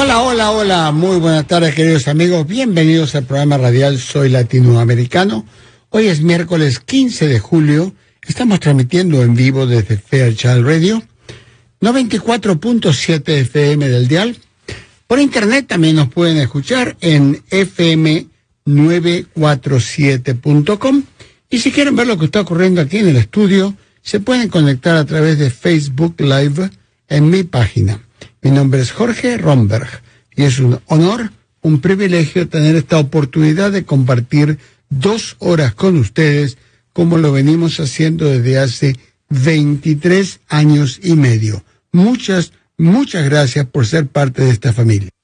Hola, hola, hola, muy buenas tardes queridos amigos, bienvenidos al programa radial Soy Latinoamericano. Hoy es miércoles 15 de julio, estamos transmitiendo en vivo desde Fairchild Radio, 94.7 FM del dial. Por internet también nos pueden escuchar en fm947.com y si quieren ver lo que está ocurriendo aquí en el estudio, se pueden conectar a través de Facebook Live en mi página. Mi nombre es Jorge Romberg y es un honor, un privilegio tener esta oportunidad de compartir 2 horas con ustedes como lo venimos haciendo desde hace 23 años y medio. Muchas gracias por ser parte de esta familia.